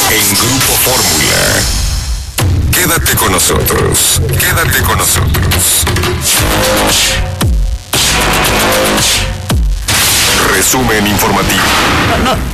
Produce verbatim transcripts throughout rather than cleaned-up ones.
en Grupo Fórmula. Quédate con nosotros. Quédate con nosotros. Resumen informativo. No, no.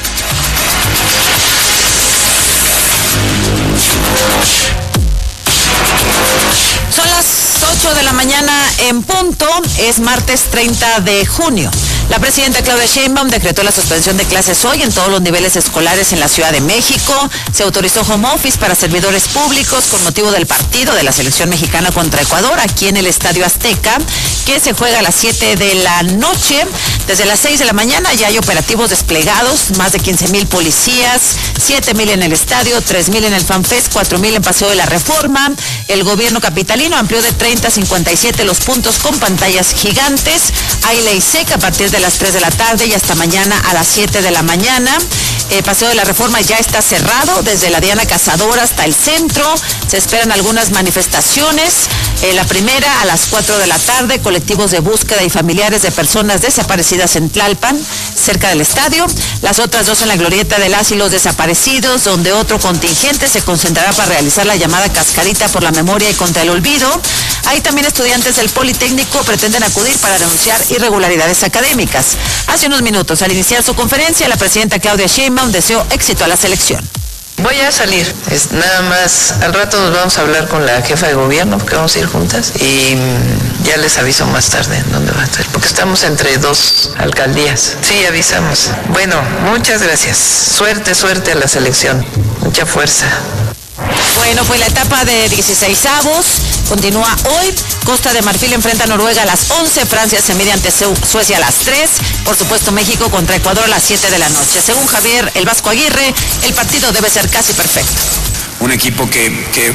Son las ocho de la mañana en punto, es martes treinta de junio. La presidenta Claudia Sheinbaum decretó la suspensión de clases hoy en todos los niveles escolares en la Ciudad de México. Se autorizó home office para servidores públicos con motivo del partido de la selección mexicana contra Ecuador aquí en el Estadio Azteca, que se juega a las siete de la noche. Desde las seis de la mañana ya hay operativos desplegados, más de quince mil policías, siete mil en el estadio, tres mil en el FanFest, cuatro mil en Paseo de la Reforma. El gobierno capitalino amplió de treinta a cincuenta y siete los puntos con pantallas gigantes. Hay ley seca a partir de las tres de la tarde y hasta mañana a las siete de la mañana. El Paseo de la Reforma ya está cerrado desde la Diana Cazadora hasta el centro. Se esperan algunas manifestaciones. Eh, la primera a las cuatro de la tarde, colectivos de búsqueda y familiares de personas desaparecidas en Tlalpan, cerca del estadio. Las otras dos en la glorieta de las y los desaparecidos, donde otro contingente se concentrará para realizar la llamada cascarita por la memoria y contra el olvido. Ahí también estudiantes del Politécnico pretenden acudir para denunciar irregularidades académicas. Hace unos minutos, al iniciar su conferencia, la presidenta Claudia Sheinbaum deseó éxito a la selección. Voy a salir, es nada más, al rato nos vamos a hablar con la jefa de gobierno, porque vamos a ir juntas, y ya les aviso más tarde en dónde va a estar, porque estamos entre dos alcaldías. Sí, avisamos. Bueno, muchas gracias. Suerte, suerte a la selección. Mucha fuerza. Bueno, pues la etapa de dieciseisavos continúa hoy. Costa de Marfil enfrenta a Noruega a las once, Francia se mide ante Suecia a las tres, por supuesto México contra Ecuador a las siete de la noche. Según Javier El Vasco Aguirre, el partido debe ser casi perfecto. Un equipo que, que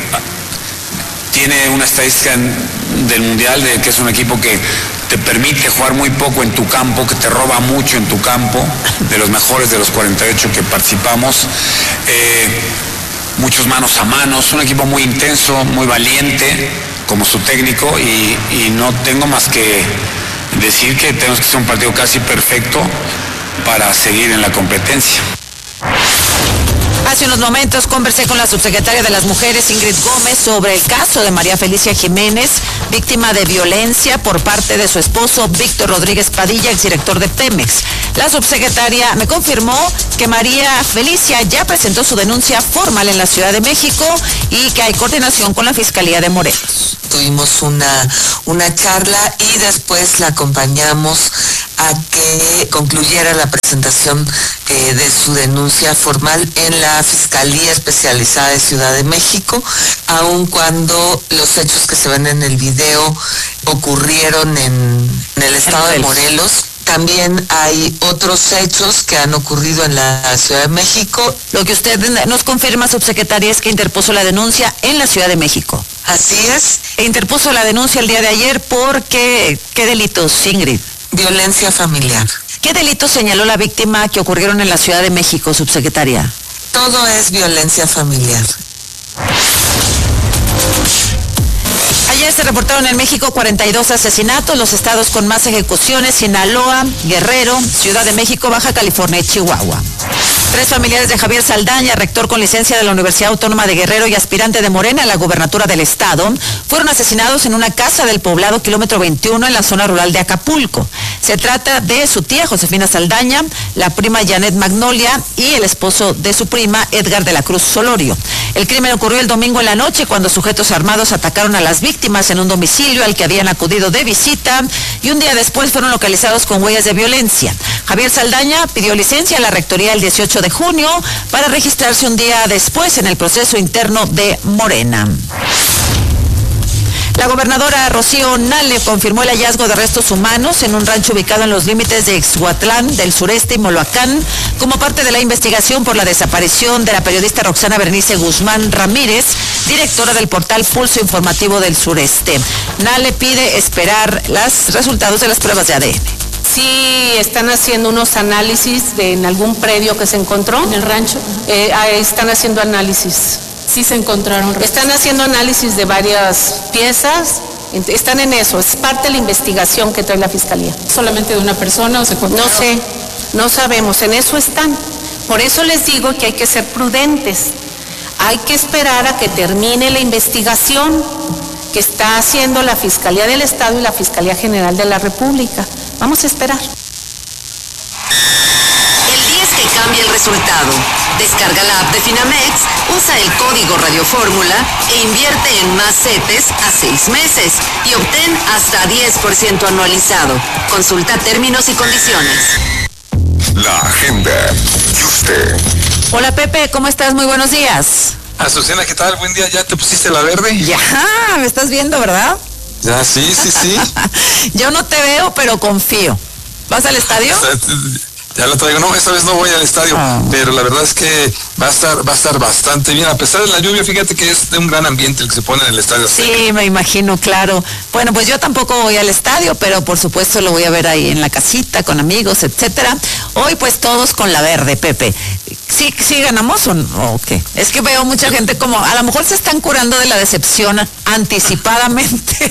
tiene una estadística del Mundial de que es un equipo que te permite jugar muy poco en tu campo, que te roba mucho en tu campo, de los mejores de los cuarenta y ocho que participamos. Eh, muchos manos a manos, un equipo muy intenso, muy valiente, como su técnico, y, y no tengo más que decir que tenemos que hacer un partido casi perfecto para seguir en la competencia. Hace unos momentos conversé con la subsecretaria de las Mujeres, Ingrid Gómez, sobre el caso de María Felicia Jiménez, víctima de violencia por parte de su esposo Víctor Rodríguez Padilla, exdirector de Pemex. La subsecretaria me confirmó que María Felicia ya presentó su denuncia formal en la Ciudad de México y que hay coordinación con la Fiscalía de Morelos. Tuvimos una, una charla y después la acompañamos a que concluyera la presentación eh, de su denuncia formal en la Fiscalía Especializada de Ciudad de México, aun cuando los hechos que se ven en el video ocurrieron en, en el estado de Morelos. También hay otros hechos que han ocurrido en la Ciudad de México. Lo que usted nos confirma, subsecretaria, es que interpuso la denuncia en la Ciudad de México. Así es. E interpuso la denuncia el día de ayer por qué, ¿qué delitos, Ingrid? Violencia familiar. ¿Qué delitos señaló la víctima que ocurrieron en la Ciudad de México, subsecretaria? Todo es violencia familiar. Ayer se reportaron en México cuarenta y dos asesinatos, los estados con más ejecuciones: Sinaloa, Guerrero, Ciudad de México, Baja California y Chihuahua. Tres familiares de Javier Saldaña, rector con licencia de la Universidad Autónoma de Guerrero y aspirante de Morena a la gubernatura del estado, fueron asesinados en una casa del poblado kilómetro veintiuno en la zona rural de Acapulco. Se trata de su tía Josefina Saldaña, la prima Janet Magnolia y el esposo de su prima Edgar de la Cruz Solorio. El crimen ocurrió el domingo en la noche cuando sujetos armados atacaron a las víctimas en un domicilio al que habían acudido de visita y un día después fueron localizados con huellas de violencia. Javier Saldaña pidió licencia a la rectoría el dieciocho de junio para registrarse un día después en el proceso interno de Morena. La gobernadora Rocío Nale confirmó el hallazgo de restos humanos en un rancho ubicado en los límites de Ixhuatlán del Sureste y Moloacán, como parte de la investigación por la desaparición de la periodista Roxana Bernice Guzmán Ramírez, directora del portal Pulso Informativo del Sureste. Nale pide esperar los resultados de las pruebas de A D N. Sí, están haciendo unos análisis de en algún predio que se encontró. ¿En el rancho? Eh, están haciendo análisis. Sí se encontraron. Están haciendo análisis de varias piezas. Están en eso. Es parte de la investigación que trae la Fiscalía. ¿Solamente de una persona o se encontraron? No sé, no sabemos. En eso están. Por eso les digo que hay que ser prudentes. Hay que esperar a que termine la investigación que está haciendo la Fiscalía del Estado y la Fiscalía General de la República. Vamos a esperar. El día es que cambie el resultado. Descarga la app de Finamex, usa el código Radio Fórmula e invierte en más CETES a seis meses y obtén hasta diez por ciento anualizado. Consulta términos y condiciones. La agenda y usted. Hola Pepe, ¿cómo estás? Muy buenos días. Azucena, ¿qué tal? Buen día, ¿ya te pusiste la verde? Ya, me estás viendo, ¿verdad? Ya, sí, sí, sí. Yo no te veo, pero confío. ¿Vas al estadio? O sea, ya lo traigo. No, esta vez no voy al estadio, oh. pero la verdad es que va a estar va a estar bastante bien. A pesar de la lluvia, fíjate que es de un gran ambiente el que se pone en el estadio. Sí, me imagino, claro. Bueno, pues yo tampoco voy al estadio, pero por supuesto lo voy a ver ahí en la casita, con amigos, etcétera. Hoy pues todos con la verde, Pepe. ¿Sí, sí ganamos o, no, o qué? Es que veo mucha gente como, a lo mejor se están curando de la decepción anticipadamente.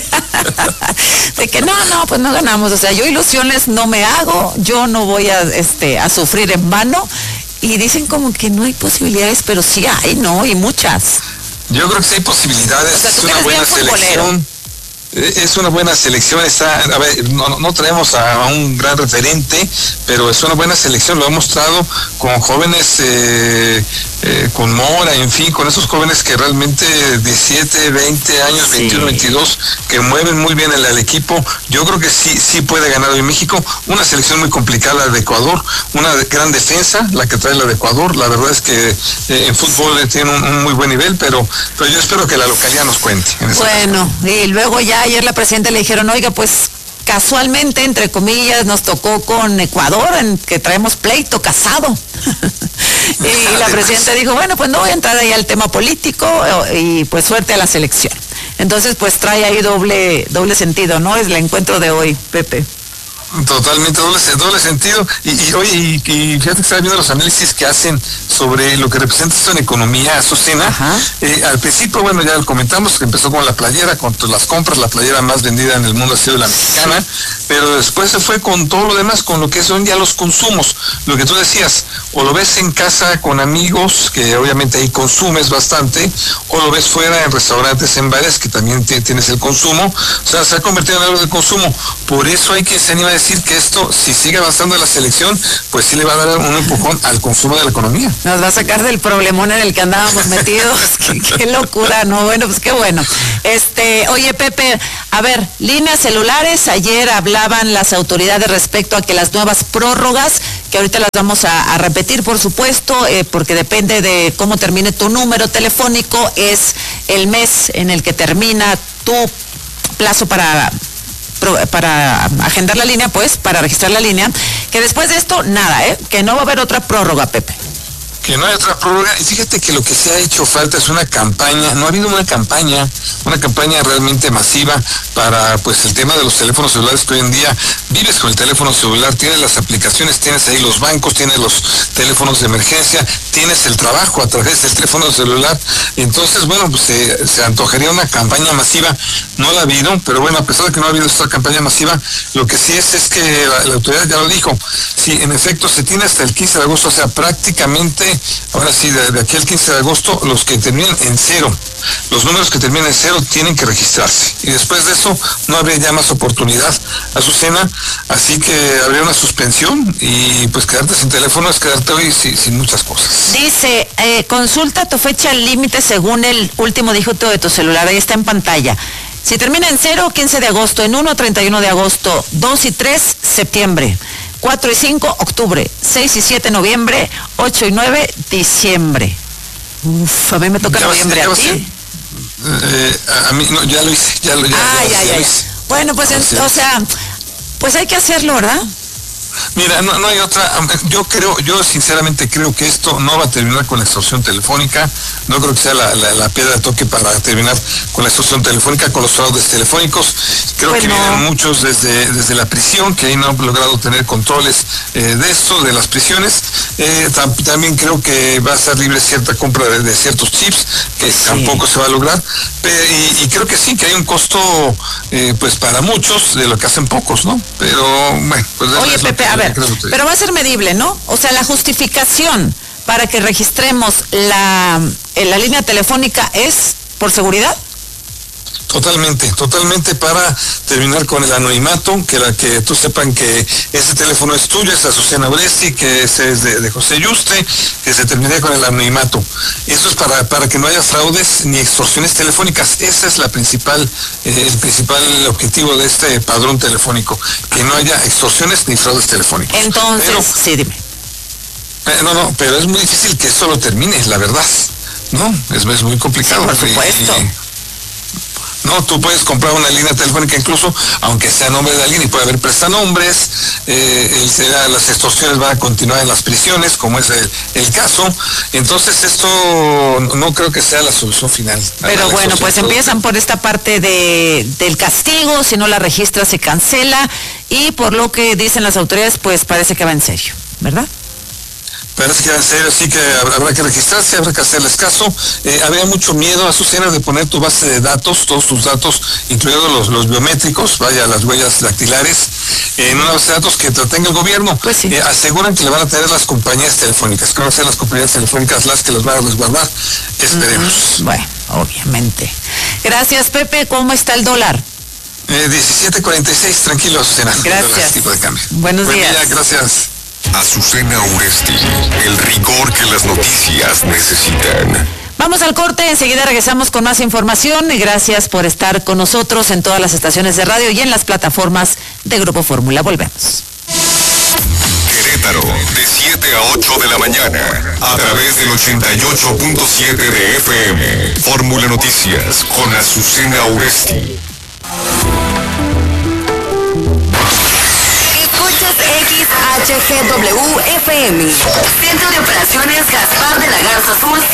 De que no, no, pues no ganamos. O sea, yo ilusiones no me hago, yo no voy a, este, a sufrir en vano. Y dicen como que no hay posibilidades, pero sí hay, ¿no? Y muchas. Yo creo que sí hay posibilidades. O sea, es una buena selección. Es una buena selección, está, a ver, no, no traemos a, a un gran referente, pero es una buena selección, lo ha mostrado con jóvenes, eh, eh, con Mora, en fin, con esos jóvenes que realmente diecisiete, veinte años, sí. veintiuno, veintidós, que mueven muy bien el, el equipo. Yo creo que sí, sí puede ganar hoy México. Una selección muy complicada la de Ecuador, una de, gran defensa, la que trae la de Ecuador. La verdad es que eh, en fútbol sí. tiene un, un muy buen nivel, pero, pero yo espero que la localidad nos cuente. Bueno, caso. Y luego ya ayer la presidenta le dijeron, oiga, pues casualmente, entre comillas, nos tocó con Ecuador, en que traemos pleito casado. Y la presidenta dijo, bueno, pues no voy a entrar ahí al tema político y pues suerte a la selección. Entonces, pues trae ahí doble, doble sentido, ¿no? Es el encuentro de hoy, Pepe. Totalmente doble, doble sentido. Y, y oye, y, y fíjate que estaba viendo los análisis que hacen sobre lo que representa esto en economía, Azucena. Eh, al principio, bueno, ya lo comentamos, que empezó con la playera, con las compras, la playera más vendida en el mundo ha sido la mexicana, pero después se fue con todo lo demás, con lo que son ya los consumos. Lo que tú decías, o lo ves en casa con amigos, que obviamente ahí consumes bastante, o lo ves fuera en restaurantes, en bares, que también tienes el consumo. O sea, se ha convertido en algo de consumo. Por eso hay que se anima a decir que esto, si sigue avanzando la selección, pues sí le va a dar un empujón al consumo de la economía. Nos va a sacar del problemón en el que andábamos metidos. qué, qué locura, ¿no? Bueno, pues qué bueno. Este, oye, Pepe, a ver, líneas celulares, ayer hablaban las autoridades respecto a que las nuevas prórrogas, que ahorita las vamos a, a repetir, por supuesto, eh, porque depende de cómo termine tu número telefónico, es el mes en el que termina tu plazo para para agendar la línea, pues, para registrar la línea, que después de esto, nada, ¿eh? Que no va a haber otra prórroga, Pepe. Que no hay otra prórroga, y fíjate que lo que se ha hecho falta es una campaña, no ha habido una campaña, una campaña realmente masiva para, pues, el tema de los teléfonos celulares, que hoy en día vives con el teléfono celular, tienes las aplicaciones, tienes ahí los bancos, tienes los teléfonos de emergencia, tienes el trabajo a través del teléfono celular. Entonces, bueno, pues se, se antojaría una campaña masiva, no la ha habido, pero bueno, a pesar de que no ha habido esta campaña masiva, lo que sí es es que la, la autoridad ya lo dijo, sí, en efecto se tiene hasta el quince de agosto, o sea, prácticamente, ahora sí, de, de aquí al quince de agosto, los que terminen en cero, los números que terminen en cero tienen que registrarse. Y después de eso no habría ya más oportunidad, Azucena, así que habría una suspensión y pues quedarte sin teléfono es quedarte hoy sin, sin muchas cosas. Dice, eh, consulta tu fecha límite según el último dígito de tu celular, ahí está en pantalla. Si termina en cero, quince de agosto, en uno, treinta y uno de agosto, dos y tres, septiembre. cuatro y cinco, octubre, seis y siete, noviembre, ocho y nueve, diciembre. Uf, a mí me toca noviembre, ¿a ti? Eh, a mí, no, ya lo hice, ya lo, ya, ah, ya, ya, ya, ya, ya. Bueno, pues, en, o sea, pues hay que hacerlo, ¿verdad? Mira, no, no hay otra, yo creo, yo sinceramente creo que esto no va a terminar con la extorsión telefónica, no creo que sea la, la, la piedra de toque para terminar con la extorsión telefónica, con los fraudes telefónicos, creo pues que no. Vienen muchos desde, desde la prisión, que ahí no han logrado tener controles eh, de esto, de las prisiones, eh, tam, también creo que va a ser libre cierta compra de, de ciertos chips, que sí. Tampoco se va a lograr, y, y creo que sí, que hay un costo, eh, pues para muchos, de lo que hacen pocos, ¿no? Pero, bueno, pues... Oye, Pepe, a ver, pero va a ser medible, ¿no? O sea, la justificación para que registremos la, la línea telefónica es por seguridad. Totalmente, totalmente para terminar con el anonimato, que la que tú sepan que ese teléfono es tuyo, es Azucena Oresti, que ese es de, de José Yuste, que se termine con el anonimato. Eso es para, para que no haya fraudes ni extorsiones telefónicas. Ese es la principal, eh, el principal objetivo de este padrón telefónico, que no haya extorsiones ni fraudes telefónicos. Entonces, pero, sí, dime. Eh, no, no, pero es muy difícil que esto lo termine, la verdad, ¿no? Es, es muy complicado. Sí, por supuesto. Y, No, tú puedes comprar una línea telefónica incluso, aunque sea a nombre de alguien, y puede haber prestanombres, eh, el, será, las extorsiones van a continuar en las prisiones, como es el, el caso. Entonces esto no creo que sea la solución final. Pero bueno, pues empiezan por esta parte de, del castigo, si no la registra se cancela, y por lo que dicen las autoridades, pues parece que va en serio, ¿verdad? Parece que va en serio, sí que habrá, habrá que registrarse, habrá que hacerles caso. Eh, había mucho miedo, Azucena, de poner tu base de datos, todos tus datos, incluidos los, los biométricos, vaya, las huellas dactilares, eh, en una base de datos que la tenga el gobierno. Pues sí. eh, aseguran que le van a tener las compañías telefónicas, que van a ser las compañías telefónicas las que los van a resguardar. Esperemos. Mm, bueno, obviamente. Gracias, Pepe. ¿Cómo está el dólar? Eh, diecisiete cuarenta y seis, tranquilo, Azucena. Gracias. Tipo de cambio. Buenos Buen días. día, gracias. Azucena Oresti, el rigor que las noticias necesitan. Vamos al corte, enseguida regresamos con más información y gracias por estar con nosotros en todas las estaciones de radio y en las plataformas de Grupo Fórmula. Volvemos. Querétaro, de siete a ocho de la mañana, a través del ochenta y ocho punto siete de F M. Fórmula Noticias con Azucena Oresti. X H G W F M. Centro de Operaciones Gaspar de la Garza Azul